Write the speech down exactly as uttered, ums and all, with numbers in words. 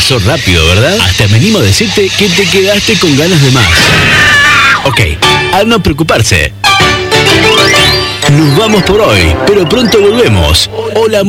pasó rápido, ¿verdad? Hasta me animo a decirte que te quedaste con ganas de más. Ok, a no preocuparse. Nos vamos por hoy, pero pronto volvemos. Hola.